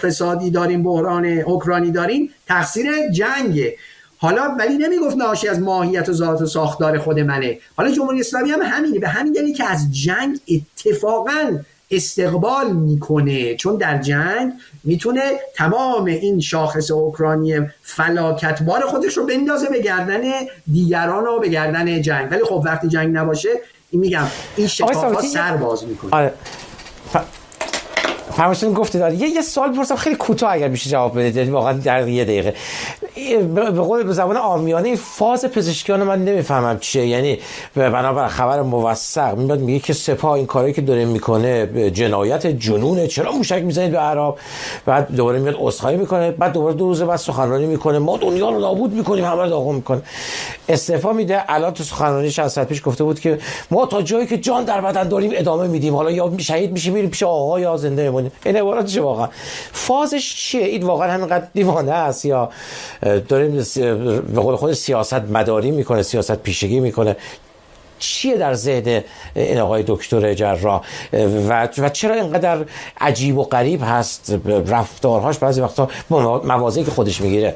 اقتصادی داریم، بحران اوکراینی داریم، تقصیر جنگه. حالا ولی نمیگفت ناشی از ماهیت و ذات و ساختار خود منه. حالا جمهوری اسلامی هم همینه، به همین دلیل که از جنگ اتفاقاً استقبال میکنه، چون در جنگ میتونه تمام این شاخص اوکراینی فلاکتبار خودش رو بندازه به گردن دیگران و به گردن جنگ. ولی خب وقتی جنگ نباشه میگم این شکاف‌ها سر باز میکنه. فرمایشتون گفتید. یه سوال بپرسم خیلی کوتاه اگر میشه جواب بدید، واقعا در یه دقیقه. به قول به زبان عامیانه این فاز پزشکیان من نمیفهمم چیه. یعنی بنابر خبر موثق میاد میگه که سپاه این کاری که داره میکنه جنایت جنونه، چرا موشک میزنید به عرب؟ بعد دوباره میاد عذرخواهی میکنه، بعد دوباره 2 روز بعد سخنرانی میکنه ما دنیا رو نابود میکنیم، همه رو داغون میکنه، استعفا میده. الان تو سخنرانیش از ساعت پیش گفته بود که ما تا جایی که جان در بدن داریم ادامه میدیم، حالا یا شهید میشیم میریم پیش آقا یا زنده میمونیم. این عبارتش واقعا فازش چیه؟ این واقعا همینقدر دیوانه است یا داریم به قول خود سیاست مداری میکنه، سیاست پیشگی میکنه؟ چیه در ذهن این آقای دکتر جراح و چرا اینقدر عجیب و غریب هست رفتارهاش بعضی وقتا موازی که خودش میگیره؟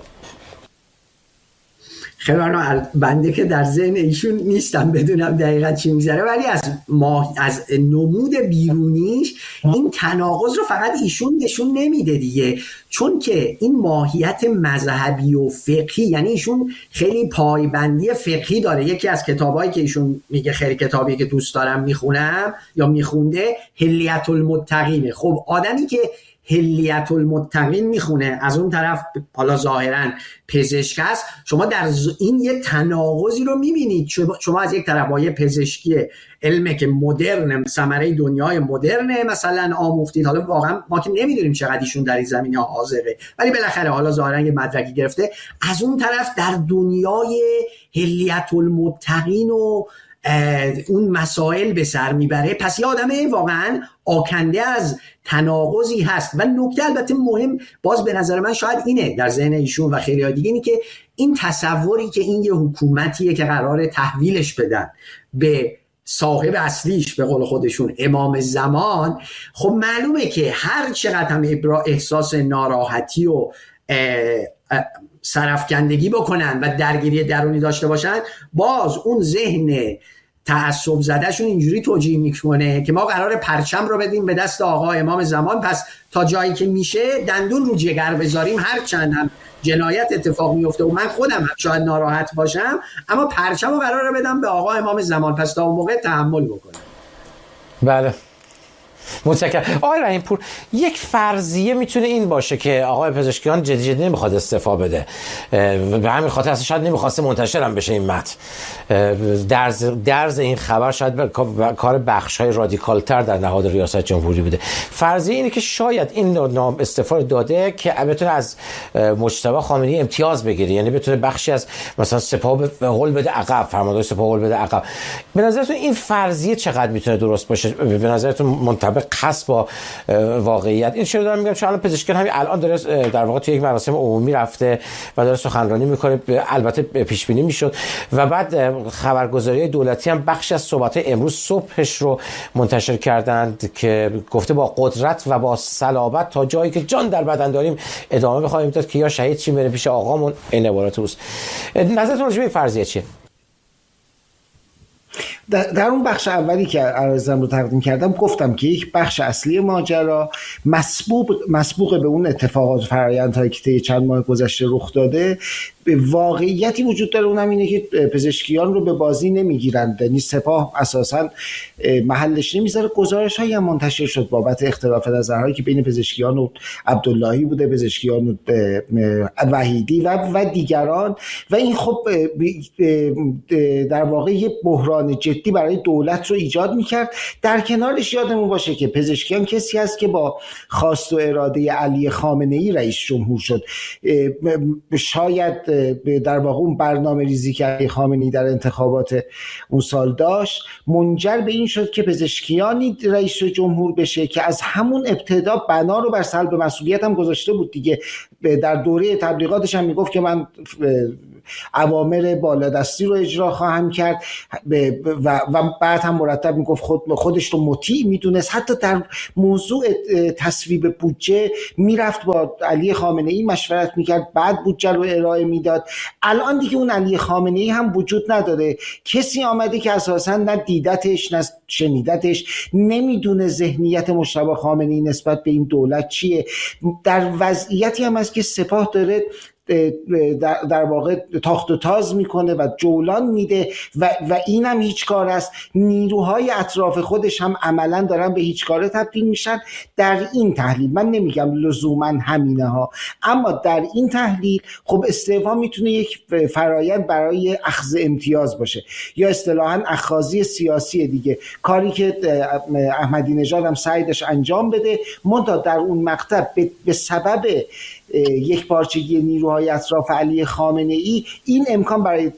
خیلی بنده که در ذهن ایشون نیستم بدونم دقیقا چی میگذره، ولی از نمود بیرونیش این تناقض رو فقط ایشون نشون نمیده دیگه، چون که این ماهیت مذهبی و فقهی، یعنی ایشون خیلی پایبندی فقهی داره. یکی از کتابایی که ایشون میگه خیلی کتابی که دوست دارم میخونم یا میخونده حلیة المتقینه. خب آدمی که حلیة المتقین میخونه، از اون طرف حالا ظاهرا پزشک است، شما در این یه تناقضی رو میبینید. شما از یک طرف با یه پزشکی علمه که مدرن، ثمره دنیای مدرنه مثلا آموختید، حالا واقعا ما که نمیدونیم چقدر ایشون در این زمینه حاضره، ولی بالاخره حالا ظاهرا یه مدرکی گرفته. از اون طرف در دنیای حلیة المتقین و اون مسائل به سر میبره. پس یه آدم واقعا آکنده از تناقضی هست. و نکته البته مهم باز به نظر من شاید اینه در ذهن ایشون و خیلی ها دیگه، اینه که این تصوری که این یه حکومتیه که قراره تحویلش بدن به صاحب اصلیش، به قول خودشون امام زمان، خب معلومه که هر چقدر هم احساس ناراحتی و سرفکندگی بکنن و درگیری درونی داشته باشن، باز اون ذهن تعصب زدهشون اینجوری توجیه میکنه که ما قراره پرچم رو بدیم به دست آقا امام زمان، پس تا جایی که میشه دندون رو جگر بذاریم، هر چند هم جنایت اتفاق میفته و من خودم هم شاید ناراحت باشم، اما پرچم رو قراره بدم به آقا امام زمان، پس تا اون موقع تحمل بکنم. بله متشکرم. آقای رحیم پور، یک فرضیه میتونه این باشه که آقای پزشکیان جدی نمیخواد استعفا بده، به همین خاطر اصلا شاید نمیخواسته منتشر هم بشه این متن، درز این خبر شاید کار بخش‌های رادیکال‌تر در نهاد ریاست جمهوری بوده. فرضیه اینه که شاید این نام استعفا داده که بتونه از مجتبی خامنه‌ای امتیاز بگیره، یعنی بتونه بخشی از مثلا سپاه به قول بده عقب، فرماندار سپاه قول بده عقب. به نظرتون این فرضیه چقدر میتونه درست باشه؟ به نظرتون منطبق هست با واقعیت؟ این چرا دارم میگم؟ چون الان پزشکیان همین الان داره در واقع توی یک مراسم عمومی رفته و داره سخنرانی میکنه، البته پیش بینی میشد و بعد خبرگزاری دولتی هم بخش از صحبت امروز صبحش رو منتشر کردند که گفته با قدرت و با صلابت تا جایی که جان در بدن داریم ادامه بخواهیم داد که یا شهید چیم بره پیش آقامون. این عبارات اوست. نظرتون راجع به این فرضیه چیه؟ در اون بخش اولی که عرضم رو تقدیم کردم گفتم که یک بخش اصلی ماجرا مسبوق به اون اتفاقات و فرآیندهایی که طی چند ماه گذشته رخ داده واقعیتی وجود داره، اونم اینه که پزشکیان رو به بازی نمیگیرند، یعنی سپاه اساساً محلش نمیذاره. گزارش‌هایی هم منتشر شد بابت اختلاف نظرهایی که بین پزشکیان و عبداللهی بوده، پزشکیان و وحیدی و دیگران، و این خب در واقع یه بحران جدی برای دولت رو ایجاد میکرد. در کنارش یادمون باشه که پزشکیان کسی هست که با خواست و اراده علی خامنه‌ای رئیس جمهور شد. شاید در واقع اون برنامه ریزی که علی خامنه‌ای در انتخابات اون سال داشت منجر به این شد که پزشکیانی رئیس جمهور بشه که از همون ابتدا بنا رو بر سلب مسئولیت هم گذاشته بود دیگه. در دوره تبلیغاتش هم میگفت که من اوامر بالادستی رو اجرا خواهم کرد و بعد هم مرتب میگفت خودش رو مطیع میدونست. حتی در موضوع تصویب بودجه میرفت با علی خامنه‌ای مشورت میکرد، بعد بودجه رو ارائه میداد. الان دیگه اون علی خامنه‌ای هم وجود نداره، کسی آمده که اساسا نه دیدتش نه شنیدتش، نمیدونه ذهنیت مجتبی خامنه‌ای نسبت به این دولت چیه. در وضعیتی هم هست که سپاه داره در واقع تاخت و تاز میکنه و جولان میده و اینم هیچ کار است. نیروهای اطراف خودش هم عملا دارن به هیچ کاره تبدیل میشن. در این تحلیل من نمیگم لزوما همینه ها، اما در این تحلیل خب استعفا میتونه یک فرایند برای اخذ امتیاز باشه یا اصطلاحاً اخاذی سیاسی دیگه، کاری که احمدی نژاد هم سعی داشت انجام بده. منتها در اون مقطع به سبب یک پارچگی نیروهای اطراف علی خامنه‌ای این امکان برای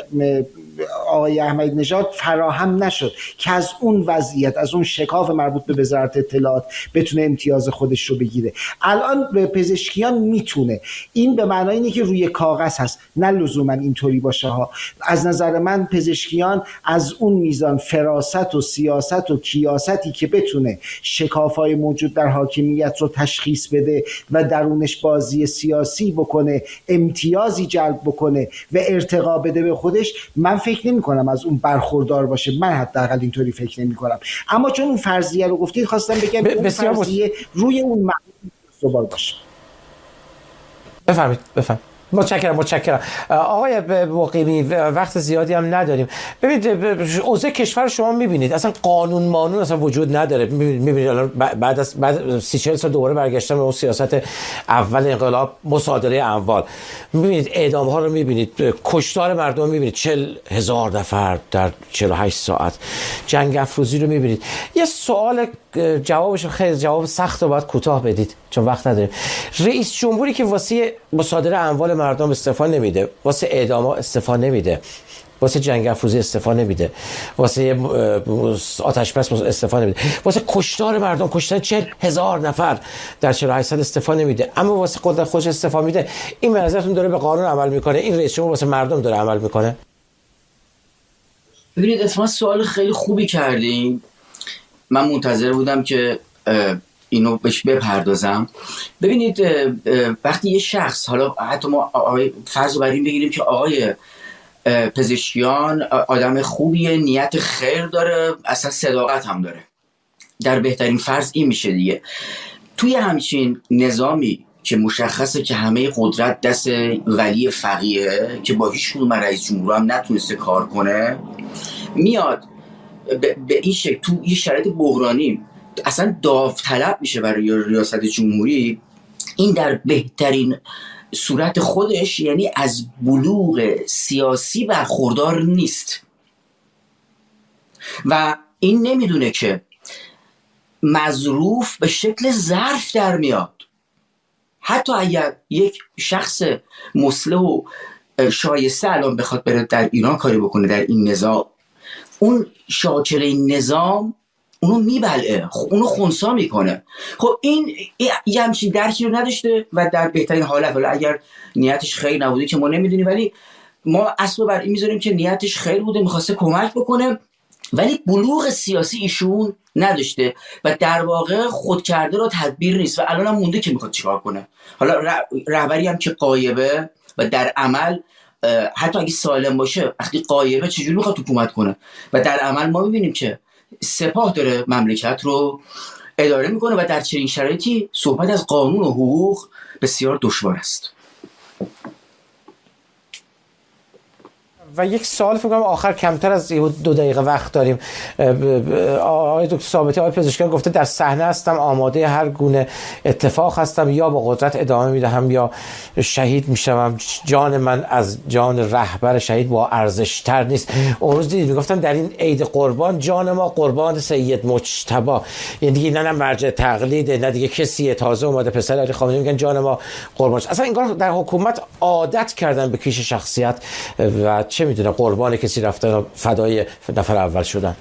آقای احمدی نژاد فراهم نشد که از اون وضعیت، از اون شکاف مربوط به وزارت اطلاعات بتونه امتیاز خودش رو بگیره. الان به پزشکیان میتونه، این به معنای اینه که روی کاغذ هست، نه لزوما اینطوری باشه ها. از نظر من پزشکیان از اون میزان فراست و سیاست و کیاستی که بتونه شکاف‌های موجود در حاکمیت رو تشخیص بده و درونش بازی سیاسی بکنه، امتیازی جلب بکنه و ارتقا بده به خودش، من فکر نمی کنم از اون برخوردار باشه. من حداقل اینطوری فکر نمی کنم. اما چون اون فرضیه رو گفتید خواستم بگم اون فرضیه روی اون معنی استوار باشه. بفرمایید. متشکرم. آقای مقیمی وقت زیادی هم نداریم. ببینید اوضاع کشور شما میبینید اصلا قانون مانون اصلا وجود نداره. میبینید الان بعد 30-40 سال دوباره برگشتن به اون سیاست اول انقلاب، مصادره اموال. میبینید اعدام ها رو میبینید، کشتار مردم میبینید، 40,000 نفر در 48 ساعت، جنگ افروزی رو میبینید. یه سوال جوابش خیلی جواب سخت رو باید کوتاه بدید چون وقت نداریم. رئیس جمهوری که واسه مصادره اموال مردم استعفا نمیده، واسه اعدام‌ها استعفا نمیده، واسه جنگ افروزی استعفا نمیده، واسه آتش بس استعفا نمیده، واسه کشتار مردم، کشتار 40,000 نفر در 48 سال استعفا نمیده، اما واسه قدرت خودش استعفا میده. این به نظرتون داره به قانون عمل میکنه؟ این رئیس جمهور واسه مردم داره عمل میکنه؟ ببینید اتفاقا سوال خیلی خوبی کردین. من منتظر بودم که اینو بهش بپردازم. ببینید وقتی یه شخص، حالا حتی ما فرض رو بر این بگیریم که آقای پزشکیان آدم خوبیه، نیت خیر داره، اصلا صداقت هم داره، در بهترین فرض این میشه دیگه. توی همچین نظامی که مشخصه که همه قدرت دست ولی فقیه که با هیچ کدوم رئیس جمهور هم نتونسته کار کنه، میاد به این شکل تو یه شرایط بحرانی اصلا داوطلب میشه برای ریاست جمهوری. این در بهترین صورت خودش یعنی از بلوغ سیاسی برخوردار نیست و این نمیدونه که مظروف به شکل ظرف در میاد. حتی اگر یک شخص مصلح و شایسته الان بخواد بره در ایران کاری بکنه در این نظام، اون شاکر این نظام اونو میبلعه، اونو خونسا میکنه. خب این یه همچین درکی رو نداشته و در بهترین حالت، حالا اگر نیتش خیر نبوده که ما نمیدونیم، ولی ما اصلا بر این میذاریم که نیتش خیر بوده، میخواسته کمک بکنه، ولی بلوغ سیاسی ایشون نداشته و در واقع خود کرده رو تدبیر نیست و الان هم مونده که میخواد چیکار کنه. حالا رهبری هم که غایبه و در عمل حتی اگه سالم باشه وقتی غایبه چجوری میخواد حکومت کنه و در عمل ما میبینیم که سپاه داره مملکت رو اداره میکنه و در چنین شرایطی صحبت از قانون و حقوق بسیار دشوار است. و یک سوال فکر کنم آخر، کمتر از 2 دقیقه وقت داریم. آقای دکتر ثابتی، آقای پزشکیان گفته در صحنه هستم، آماده هر گونه اتفاق هستم، یا با قدرت ادامه میدهم یا شهید میشم. جان من از جان رهبر شهید با ارزش تر نیست. اون روز دیدید میگفتم در این عید قربان جان ما قربان سید مجتبی، یعنی دیگه نه مرجع تقلید، نه دیگه کسی تازه اومده پسر علی خامنه‌ای میگن جان ما قربان. اصلا انگار در حکومت عادت کردن به کیش شخصیت و چه میدونه قربان کسی رفتن و فدای نفر اول شدن.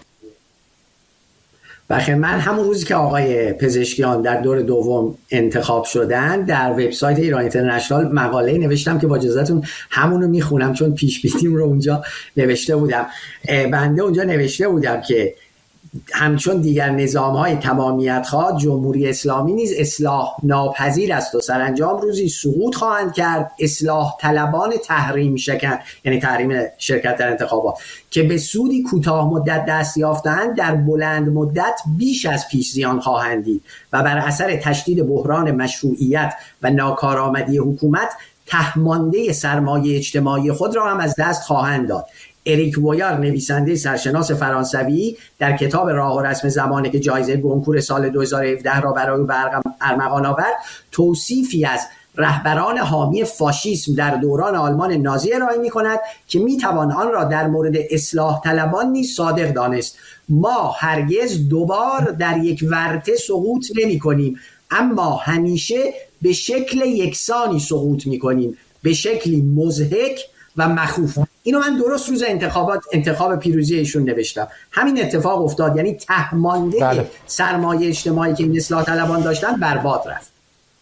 بخیر، من همون روزی که آقای پزشکیان در دور دوم انتخاب شدن در وبسایت ایران اینترنشنال مقاله نوشتم که با اجازهتون همونو میخونم، چون پیش بینیم رو اونجا نوشته بودم. بنده اونجا نوشته بودم که همچون دیگر نظام‌های تمامیت‌خواه، جمهوری اسلامی نیز اصلاح ناپذیر است و سرانجام روزی سقوط خواهند کرد. اصلاح طلبان تحریم شکن، یعنی تحریم شرکت در انتخابات، که به سودی کوتاه مدت دست یافتند در بلند مدت بیش از پیش زیان خواهند دید و بر اثر تشدید بحران مشروعیت و ناکارآمدی حکومت تهمانده سرمایه اجتماعی خود را هم از دست خواهند داد. اریک وویار، نویسنده سرشناس فرانسوی، در کتاب راه و رسم زمانه که جایزه گونکور سال 2017 را برای او ارمغان آورد، توصیفی از رهبران حامی فاشیسم در دوران آلمان نازی ارائه می‌کند که می‌توان آن را در مورد اصلاح طلبان نیز صادق دانست. ما هرگز دوبار در یک ورطه سقوط نمی‌کنیم، اما همیشه به شکل یکسانی سقوط می‌کنیم، به شکلی مضحک و مخوف. اینو من درست روز انتخاب پیروزی ایشون نوشتم. همین اتفاق افتاد، یعنی تهمانده سرمایه اجتماعی که این اصلاح طلبان داشتن برباد رفت.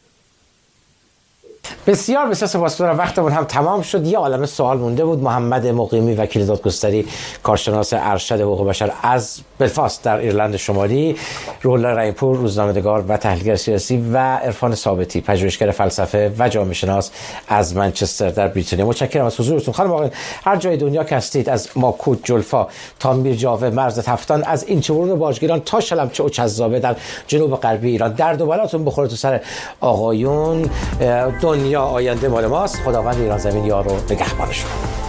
بسیار بسیار سپاسگزارم، وقتمون هم تمام شد. یه عالمه سوال مونده بود. محمد مقیمی، وکیل دادگستری، کارشناس ارشد حقوق بشر از بلفاست در ایرلند شمالی، روح‌الله رحیم‌پور، روزنامه‌نگار و تحلیلگر سیاسی، و عرفان ثابتی، پژوهشگر فلسفه و جامعه شناس از منچستر در بریتانیا. متشکرم از حضورتون. خانم آقایان، هر جای دنیا که هستید، از ماکوت، جلفا تا میرجاوه، مرز تفتان، از این چهورون باجگیران تا شلمچه و چذابه در جنوب غربی ایران، درد و بلاتون بخوره تو سر آقایون. دنیا آینده مال ماست. خداوند ایران زمین یار و نگهبان شما.